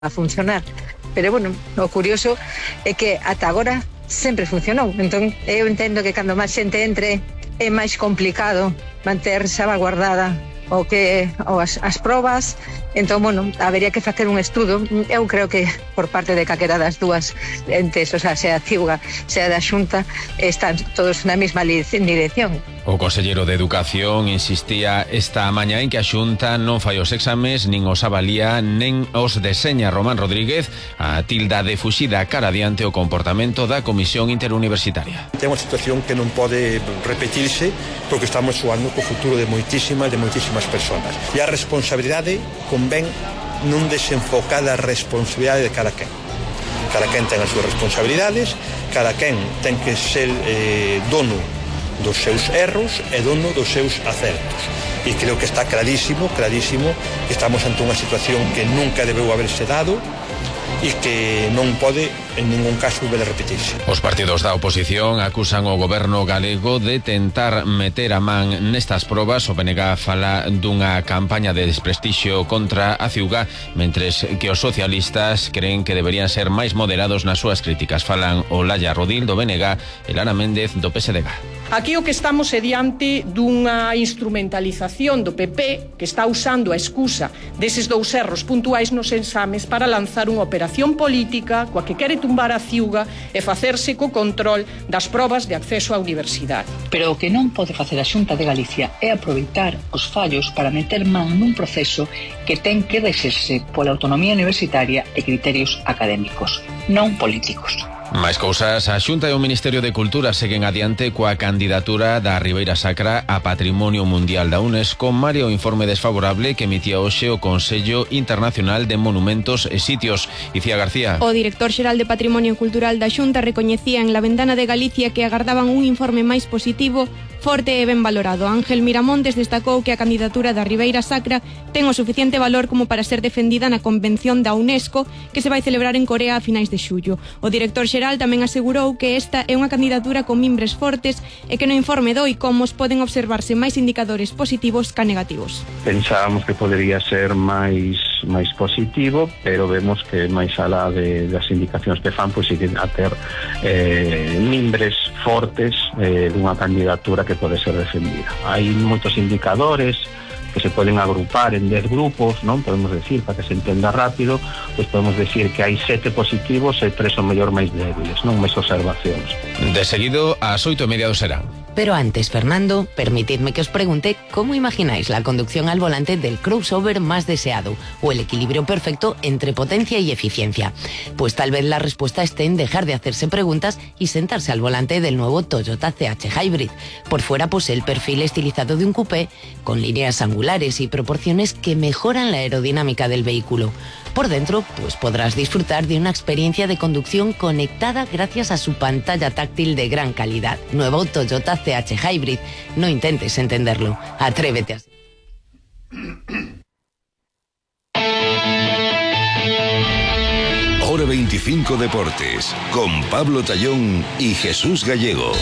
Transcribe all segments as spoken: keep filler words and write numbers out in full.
a funcionar. Pero, bueno, o curioso é que ata agora sempre funcionou. Entón, eu entendo que cando máis xente entre é máis complicado manter salvaguardada o que o as, as probas. Entón, bueno, habería que facer un estudo. Eu creo que por parte de calquera das dúas entes, o sea, sea a Ciuga, sea da Xunta, están todos na mesma dirección. O conselleiro de Educación insistía esta mañá en que a Xunta non fai os exames, nin os avalía, nen os deseña. Román Rodríguez a tilda de fuxida cara adiante o comportamento da Comisión Interuniversitaria. Ten unha situación que non pode repetirse porque estamos xogando co futuro de moitísimas, de moitísimas persoas. E a responsabilidade convén non desenfocar a responsabilidade de cada quen. Cada quen ten as súas responsabilidades, cada quen ten que ser eh, dono dos seus erros e dono dos seus acertos. E creo que está clarísimo, clarísimo, que estamos ante unha situación que nunca debeu haberse dado e que non pode en ningún caso volver a repetirse. Os partidos da oposición acusan o goberno galego de tentar meter a man nestas probas. O B N G fala dunha campaña de desprestixio contra a Ciuga, mentres que os socialistas creen que deberían ser máis moderados nas súas críticas. Falan Olaya Rodil do B N G e Lara Méndez do P S D G. Aquí o que estamos é diante dunha instrumentalización do P P que está usando a excusa deses dous erros puntuais nos exames para lanzar unha operación política coa que quere tumbar a Ciuga e facerse co control das probas de acceso á universidade. Pero o que non pode facer a Xunta de Galicia é aproveitar os fallos para meter man nun proceso que ten que rexerse pola autonomía universitaria e criterios académicos, non políticos. Máis cousas, a Xunta e o Ministerio de Cultura seguen adiante coa candidatura da Ribeira Sacra a Patrimonio Mundial da UNESCO, malia o informe desfavorable que emitía hoxe o Consello Internacional de Monumentos e Sitios. Icía García. O director xeral de Patrimonio Cultural da Xunta recoñecía en La Ventana de Galicia que agardaban un informe máis positivo, forte e ben valorado. Ángel Miramontes destacou que a candidatura da Ribeira Sacra ten o suficiente valor como para ser defendida na Convención da UNESCO que se vai celebrar en Corea a finais de xullo. O director xeral tamén asegurou que esta é unha candidatura con mimbres fortes e que no informe do ICOMOS poden observarse máis indicadores positivos ca negativos. Pensábamos que podería ser máis máis positivo, pero vemos que máis alá de, das indicacións que fan, pois siguen a ter eh, mimbres fortes eh, dunha candidatura que pode ser defendida. Hai moitos indicadores que se poden agrupar en dez grupos, non? Podemos decir, para que se entenda rápido, pois podemos decir que hai sete positivos e tres o mellor máis débiles, non? Máis observacións. De seguido, ás oito e media do serán. Pero antes, Fernando, permitidme que os pregunte cómo imagináis la conducción al volante del crossover más deseado o el equilibrio perfecto entre potencia y eficiencia. Pues tal vez la respuesta esté en dejar de hacerse preguntas y sentarse al volante del nuevo Toyota C H Hybrid. Por fuera posee el perfil estilizado de un coupé, con líneas angulares y proporciones que mejoran la aerodinámica del vehículo. Por dentro, pues podrás disfrutar de una experiencia de conducción conectada gracias a su pantalla táctil de gran calidad. Nuevo Toyota C H Hybrid. No intentes entenderlo. Atrévete a... Hora veinticinco Deportes, con Pablo Tallón y Jesús Gallego.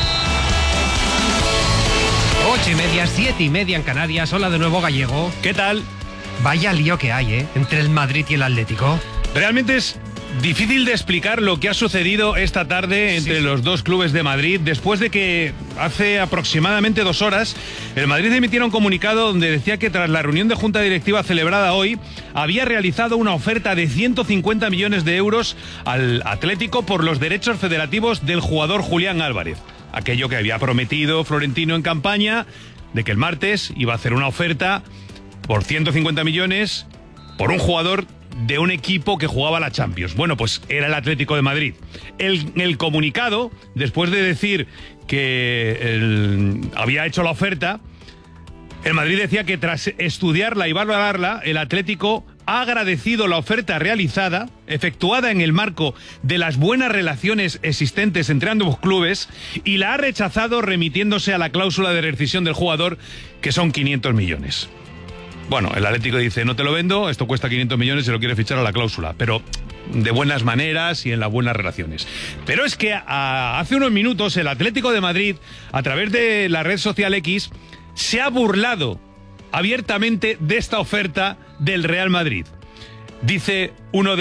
Ocho y media, siete y media en Canarias. Hola de nuevo, Gallego. ¿Qué tal? Vaya lío que hay, ¿eh? Entre el Madrid y el Atlético. Realmente es difícil de explicar lo que ha sucedido esta tarde entre sí. los dos clubes de Madrid, después de que hace aproximadamente dos horas el Madrid emitiera un comunicado donde decía que tras la reunión de junta directiva celebrada hoy había realizado una oferta de ciento cincuenta millones de euros al Atlético por los derechos federativos del jugador Julián Álvarez. Aquello que había prometido Florentino en campaña de que el martes iba a hacer una oferta por ciento cincuenta millones por un jugador de un equipo que jugaba la Champions. Bueno, pues era el Atlético de Madrid. El, el comunicado, después de decir que el, había hecho la oferta, el Madrid decía que tras estudiarla y valorarla, el Atlético ha agradecido la oferta realizada, efectuada en el marco de las buenas relaciones existentes entre ambos clubes, y la ha rechazado remitiéndose a la cláusula de rescisión del jugador, que son quinientos millones. Bueno, el Atlético dice, no te lo vendo, esto cuesta quinientos millones y lo quiere fichar a la cláusula, pero de buenas maneras y en las buenas relaciones. Pero es que a, hace unos minutos el Atlético de Madrid, a través de la red social X, se ha burlado abiertamente de esta oferta del Real Madrid. Dice uno de